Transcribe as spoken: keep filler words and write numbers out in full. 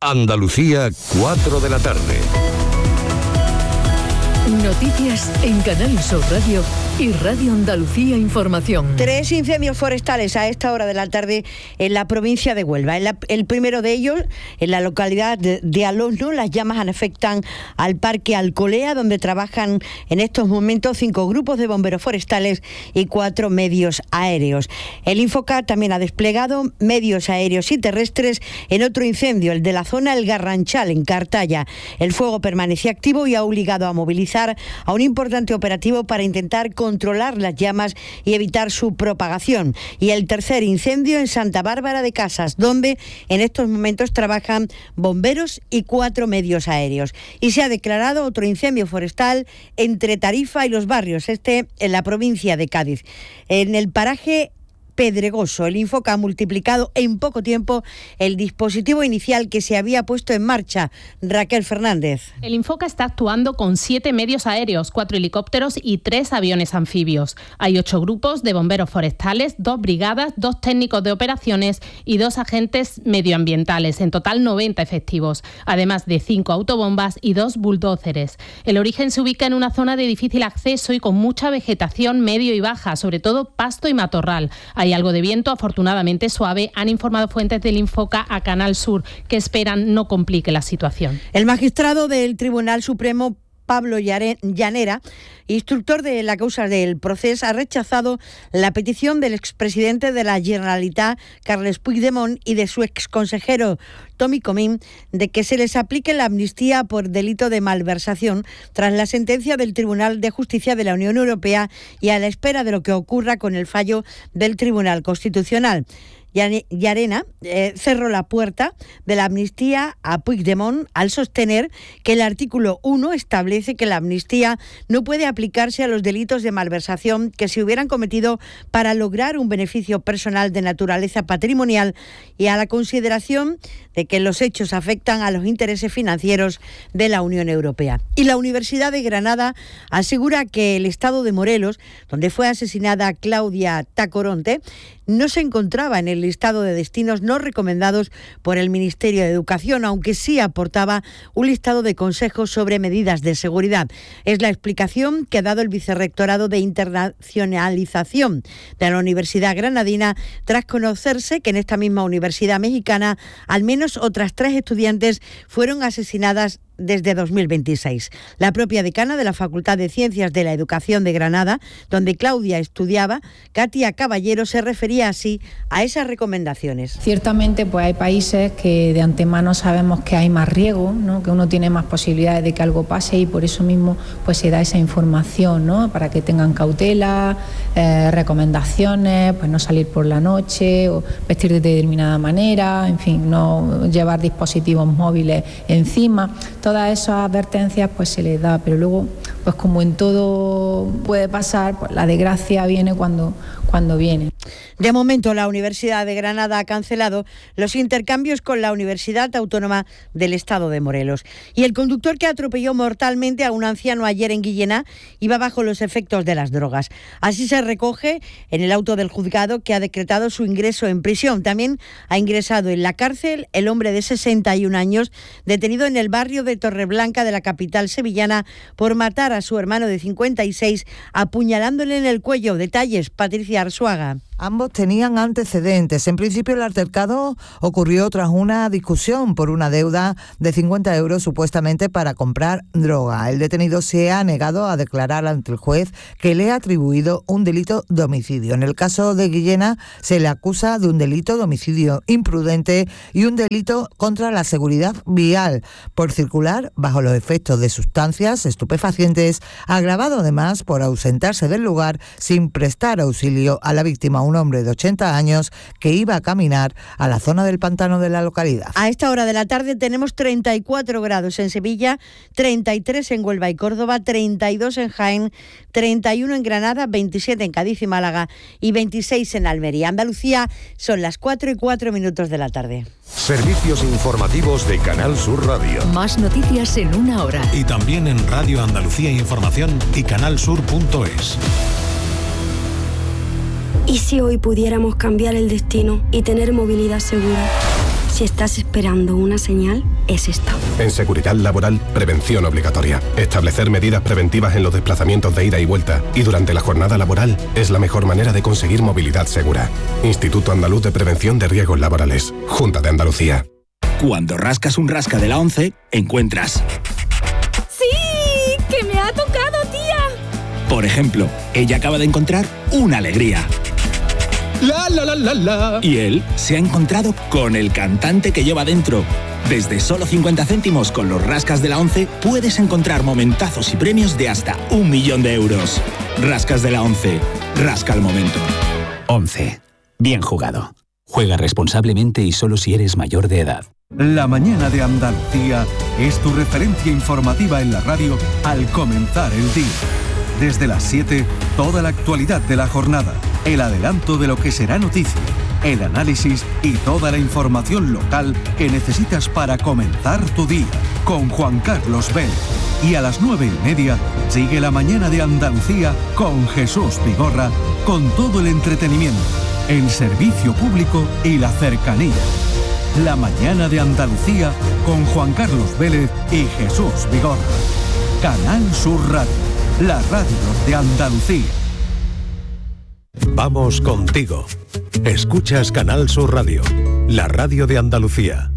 Andalucía, cuatro de la tarde. Noticias en Canal Sur Radio y Radio Andalucía Información. Tres incendios forestales a esta hora de la tarde en la provincia de Huelva. El, el primero de ellos, en la localidad de, de Alosno, las llamas afectan al Parque Alcolea, donde trabajan en estos momentos cinco grupos de bomberos forestales y cuatro medios aéreos. El Infoca también ha desplegado medios aéreos y terrestres en otro incendio, el de la zona El Garranchal, en Cartaya. El fuego permanecía activo y ha obligado a movilizar a un importante operativo para intentar controlar las llamas y evitar su propagación. Y el tercer incendio en Santa Bárbara de Casas, donde en estos momentos trabajan bomberos y cuatro medios aéreos. Y se ha declarado otro incendio forestal entre Tarifa y Los Barrios, este en la provincia de Cádiz. En el paraje Pedregoso, el Infoca ha multiplicado en poco tiempo el dispositivo inicial que se había puesto en marcha. Raquel Fernández. El Infoca está actuando con siete medios aéreos, cuatro helicópteros y tres aviones anfibios. Hay ocho grupos de bomberos forestales, dos brigadas, dos técnicos de operaciones y dos agentes medioambientales, en total noventa efectivos, además de cinco autobombas y dos bulldóceres. El origen se ubica en una zona de difícil acceso y con mucha vegetación medio y baja, sobre todo pasto y matorral. Hay algo de viento, afortunadamente suave, han informado fuentes del Infoca a Canal Sur, que esperan no complique la situación. El magistrado del Tribunal Supremo, Pablo Llanera, instructor de la causa del proceso, ha rechazado la petición del expresidente de la Generalitat, Carles Puigdemont, y de su exconsejero, Tomi Comín, de que se les aplique la amnistía por delito de malversación tras la sentencia del Tribunal de Justicia de la Unión Europea y a la espera de lo que ocurra con el fallo del Tribunal Constitucional. Llarena eh, cerró la puerta de la amnistía a Puigdemont al sostener que el artículo uno establece que la amnistía no puede aplicarse a los delitos de malversación que se hubieran cometido para lograr un beneficio personal de naturaleza patrimonial y a la consideración de que los hechos afectan a los intereses financieros de la Unión Europea. Y la Universidad de Granada asegura que el estado de Morelos, donde fue asesinada Claudia Tacoronte, no se encontraba en el listado de destinos no recomendados por el Ministerio de Educación, aunque sí aportaba un listado de consejos sobre medidas de seguridad. Es la explicación que ha dado el Vicerrectorado de Internacionalización de la Universidad Granadina, tras conocerse que en esta misma universidad mexicana al menos otras tres estudiantes fueron asesinadas desde dos mil veintiséis. La propia decana de la Facultad de Ciencias de la Educación de Granada, donde Claudia estudiaba, Katia Caballero, se refería así a esas recomendaciones. Ciertamente, pues hay países que de antemano sabemos que hay más riesgo, ¿no? Que uno tiene más posibilidades de que algo pase y por eso mismo pues se da esa información, ¿no? Para que tengan cautela, eh, recomendaciones, pues no salir por la noche o vestir de determinada manera, en fin, no llevar dispositivos móviles encima. Todas esas advertencias pues se les da, pero luego, pues como en todo puede pasar, pues la desgracia viene cuando, cuando viene. De momento, la Universidad de Granada ha cancelado los intercambios con la Universidad Autónoma del Estado de Morelos. Y el conductor que atropelló mortalmente a un anciano ayer en Guillena iba bajo los efectos de las drogas. Así se recoge en el auto del juzgado, que ha decretado su ingreso en prisión. También ha ingresado en la cárcel el hombre de sesenta y un años, detenido en el barrio de Torreblanca de la capital sevillana por matar a su hermano de cincuenta y seis, apuñalándole en el cuello. Detalles, Patricia Arzuaga. Ambos tenían antecedentes. En principio, el altercado ocurrió tras una discusión por una deuda de cincuenta euros supuestamente para comprar droga. El detenido se ha negado a declarar ante el juez que le ha atribuido un delito de homicidio. En el caso de Guillena se le acusa de un delito de homicidio imprudente y un delito contra la seguridad vial por circular bajo los efectos de sustancias estupefacientes, agravado además por ausentarse del lugar sin prestar auxilio a la víctima, un hombre de ochenta años que iba a caminar a la zona del pantano de la localidad. A esta hora de la tarde tenemos treinta y cuatro grados en Sevilla, treinta y tres en Huelva y Córdoba, treinta y dos en Jaén, treinta y uno en Granada, veintisiete en Cádiz y Málaga y veintiséis en Almería. Andalucía, son las cuatro y cuatro minutos de la tarde. Servicios informativos de Canal Sur Radio. Más noticias en una hora. Y también en Radio Andalucía Información y canalsur punto es. ¿Y si hoy pudiéramos cambiar el destino y tener movilidad segura? Si estás esperando una señal, es esta. En seguridad laboral, prevención obligatoria. Establecer medidas preventivas en los desplazamientos de ida y vuelta y durante la jornada laboral es la mejor manera de conseguir movilidad segura. Instituto Andaluz de Prevención de Riesgos Laborales. Junta de Andalucía. Cuando rascas un rasca de la once, encuentras... ¡Sí! ¡Que me ha tocado, tía! Por ejemplo, ella acaba de encontrar una alegría. La, la, la, la, la. Y él se ha encontrado con el cantante que lleva dentro. Desde solo cincuenta céntimos con los rascas de la once puedes encontrar momentazos y premios de hasta un millón de euros. Rascas de la once. Rasca el momento. once. Bien jugado. Juega responsablemente y solo si eres mayor de edad. La mañana de Andalucía es tu referencia informativa en la radio al comenzar el día. Desde las siete, toda la actualidad de la jornada, el adelanto de lo que será noticia, el análisis y toda la información local que necesitas para comenzar tu día, con Juan Carlos Vélez. Y a las nueve y media, sigue la mañana de Andalucía con Jesús Vigorra, con todo el entretenimiento, el servicio público y la cercanía. La mañana de Andalucía con Juan Carlos Vélez y Jesús Vigorra. Canal Sur Radio, la radio de Andalucía. Vamos contigo. Escuchas Canal Sur Radio, la radio de Andalucía.